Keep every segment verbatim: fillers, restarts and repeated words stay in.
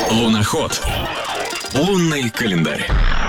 Луноход. Лунный календарь.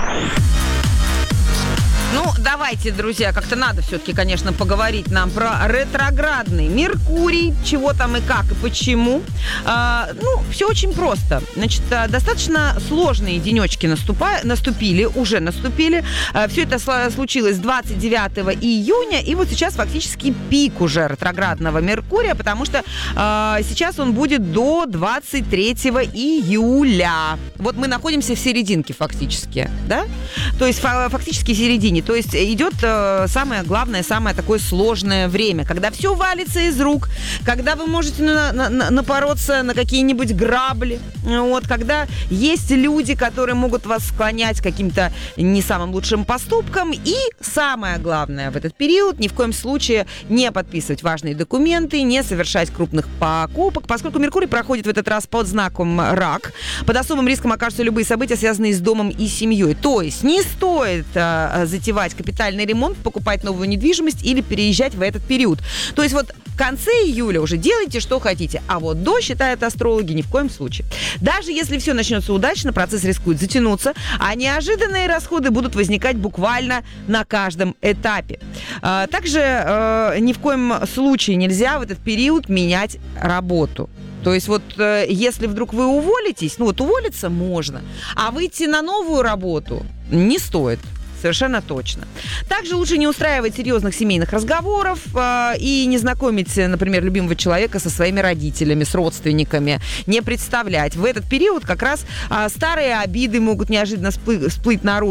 Ну, давайте, друзья, как-то надо все-таки, конечно, поговорить нам про ретроградный Меркурий, чего там и как, и почему. А, ну, все очень просто. Значит, достаточно сложные денечки наступа... наступили, уже наступили. А, все это случилось двадцать девятого июня, и вот сейчас фактически пик уже ретроградного Меркурия, потому что а, сейчас он будет до двадцать третьего июля. Вот мы находимся в серединке фактически, да? То есть фактически в середине. То есть идет э, самое главное, самое такое сложное время, когда все валится из рук, когда вы можете на, на, напороться на какие-нибудь грабли, вот, когда есть люди, которые могут вас склонять к каким-то не самым лучшим поступкам. И самое главное в этот период ни в коем случае не подписывать важные документы, не совершать крупных покупок, поскольку Меркурий проходит в этот раз под знаком Рак. Под особым риском окажутся любые события, связанные с домом и семьей. То есть не стоит э, затевать капитальный ремонт, покупать новую недвижимость или переезжать в этот период. То есть вот в конце июля уже делайте, что хотите. А вот до, считают астрологи, ни в коем случае. Даже если все начнется удачно, процесс рискует затянуться, а неожиданные расходы будут возникать буквально на каждом этапе. А, также а, ни в коем случае нельзя в этот период менять работу. То есть вот э, если вдруг вы уволитесь, ну вот уволиться можно, а выйти на новую работу не стоит. Совершенно точно. Также лучше не устраивать серьезных семейных разговоров э, и не знакомить, например, любимого человека со своими родителями, с родственниками, не представлять. В этот период как раз э, старые обиды могут неожиданно всплы- всплыть наружу.